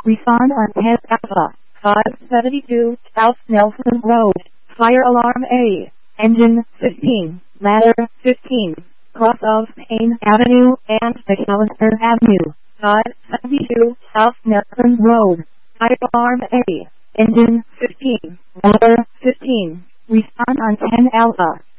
Respond on 10 Alpha 572 South Nelson Road. Fire alarm A. Engine 15. Ladder 15. Cross of Payne Avenue and McAllister Avenue. 572 South Nelson Road. Fire alarm A. Engine 15. Ladder 15. Respond on 10 Alpha